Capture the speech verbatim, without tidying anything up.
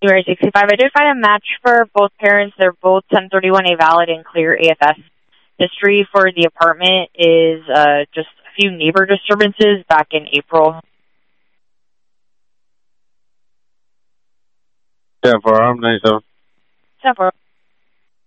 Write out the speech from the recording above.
January sixty-five. I did find a match for both parents. They're both ten thirty-one A valid and clear A F S. History for the apartment is uh, just a few neighbor disturbances back in April. ten four, I'm ninety-seven. ten four.